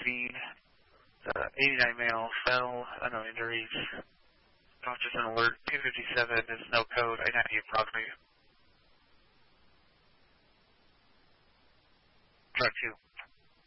scene. The 89 male fell, unknown injuries. Just an alert. 257 is no code. I-90 approximate. Track 2.